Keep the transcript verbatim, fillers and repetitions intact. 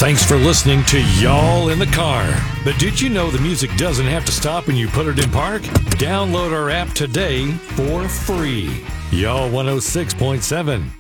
Thanks for listening to Y'all in the Car. But did you know the music doesn't have to stop when you put it in park? Download our app today for free. Y'all one oh six point seven.